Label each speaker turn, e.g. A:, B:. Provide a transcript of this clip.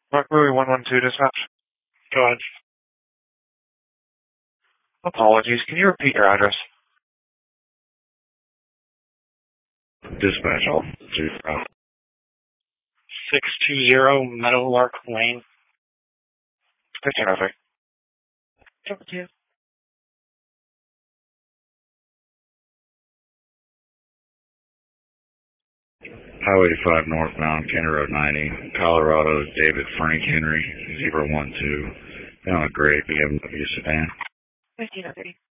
A: Mark Louis 112 dispatch.
B: Go ahead.
A: Apologies. Can you repeat your address?
C: Dispatch all
B: 620 Meadowlark Lane.
A: 1503.
B: Thank you.
C: Highway 5 northbound, County Road 90, Colorado, David Frank Henry, 012. Down a grade BMW sedan.
D: 1503.